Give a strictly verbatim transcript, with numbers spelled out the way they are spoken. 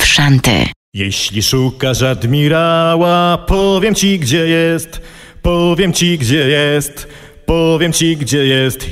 w szanty. Jeśli szukasz admirała, powiem ci gdzie jest, powiem ci gdzie jest, powiem ci gdzie jest.